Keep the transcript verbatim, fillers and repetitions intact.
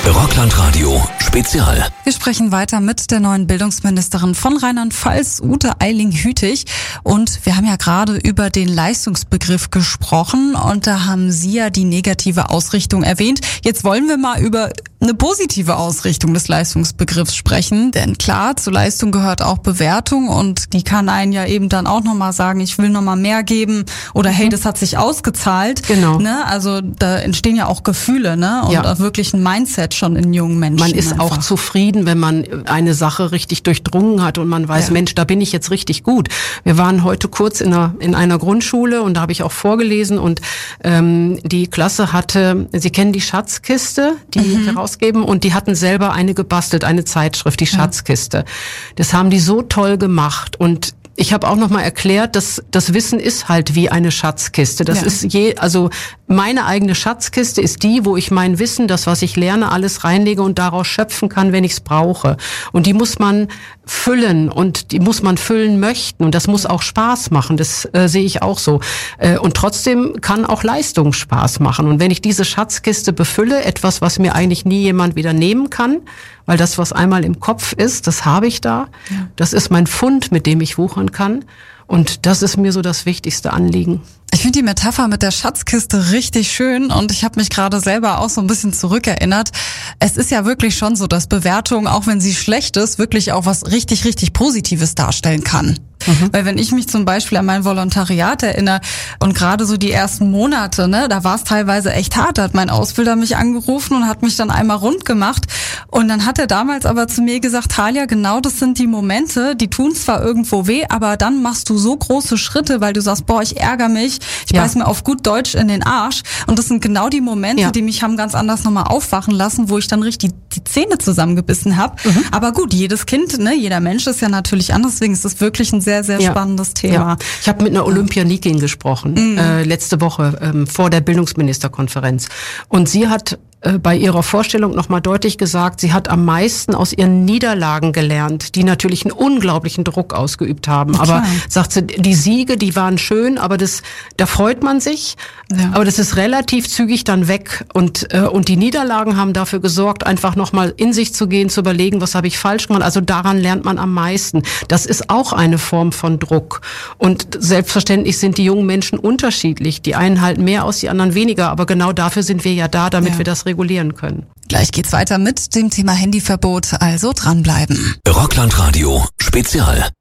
Rockland-Radio Spezial. Wir sprechen weiter mit der neuen Bildungsministerin von Rheinland-Pfalz, Ute Eiling-Hütig. Und wir haben ja gerade über den Leistungsbegriff gesprochen und da haben Sie ja die negative Ausrichtung erwähnt. Jetzt wollen wir mal über eine positive Ausrichtung des Leistungsbegriffs sprechen. Denn klar, zur Leistung gehört auch Bewertung und die kann einen ja eben dann auch nochmal sagen, ich will nochmal mehr geben oder hey, das hat sich ausgezahlt. Genau. Ne? Also da entstehen ja auch Gefühle, ne? Und Ja. auch wirklich ein Mindset schon in jungen Menschen. Man ist einfach auch zufrieden, wenn man eine Sache richtig durchdrungen hat und man weiß, Ja. Mensch, da bin ich jetzt richtig gut. Wir waren heute kurz in einer, in einer Grundschule und da habe ich auch vorgelesen und ähm, die Klasse hatte, Sie kennen die Schatzkiste, die Mhm. wir rausgeben, und die hatten selber eine gebastelt, eine Zeitschrift, die Schatzkiste. Das haben die so toll gemacht und ich habe auch noch mal erklärt, dass das Wissen ist halt wie eine Schatzkiste. Das Ja. ist je, also meine eigene Schatzkiste ist die, wo ich mein Wissen, das was ich lerne, alles reinlege und daraus schöpfen kann, wenn ich es brauche. Und die muss man füllen und die muss man füllen möchten und das muss auch Spaß machen. Das äh, sehe ich auch so. Äh, und trotzdem kann auch Leistung Spaß machen. Und wenn ich diese Schatzkiste befülle, etwas, was mir eigentlich nie jemand wieder nehmen kann, weil das, was einmal im Kopf ist, das habe ich da. Ja. Das ist mein Fund, mit dem ich wuchern kann. Und das ist mir so das wichtigste Anliegen. Ich finde die Metapher mit der Schatzkiste richtig schön und ich habe mich gerade selber auch so ein bisschen zurückerinnert. Es ist ja wirklich schon so, dass Bewertung, auch wenn sie schlecht ist, wirklich auch was richtig, richtig Positives darstellen kann. Mhm. Weil wenn ich mich zum Beispiel an mein Volontariat erinnere und gerade so die ersten Monate, ne, da war es teilweise echt hart, da hat mein Ausbilder mich angerufen und hat mich dann einmal rund gemacht und dann hat er damals aber zu mir gesagt, Thalia, genau das sind die Momente, die tun zwar irgendwo weh, aber dann machst du so große Schritte, weil du sagst, boah, ich ärgere mich, ich Ja. beiß mir auf gut Deutsch in den Arsch und das sind genau die Momente, Ja. die mich haben ganz anders nochmal aufwachen lassen, wo ich dann richtig die Zähne zusammengebissen habe. Mhm. Aber gut, jedes Kind, ne, jeder Mensch ist ja natürlich anders, deswegen ist das wirklich ein sehr, sehr Ja. spannendes Thema. Ja. Ich habe mit einer Olympianikin gesprochen, Mhm. äh, letzte Woche ähm, vor der Bildungsministerkonferenz. Und sie hat äh, bei ihrer Vorstellung nochmal deutlich gesagt, sie hat am meisten aus ihren Niederlagen gelernt, die natürlich einen unglaublichen Druck ausgeübt haben. Na Aber klar. sagt sie, die Siege, die waren schön, aber das, da freut man sich. Ja. Aber das ist relativ zügig dann weg. Und, äh, und die Niederlagen haben dafür gesorgt, einfach nochmal in sich zu gehen, zu überlegen, was habe ich falsch gemacht. Also daran lernt man am meisten. Das ist auch eine Form von Druck. Und selbstverständlich sind die jungen Menschen unterschiedlich. Die einen halten mehr aus, die anderen weniger. Aber genau dafür sind wir ja da, damit Ja. wir das regulieren können. Gleich geht's weiter mit dem Thema Handyverbot, also dranbleiben. Rockland-Radio Spezial.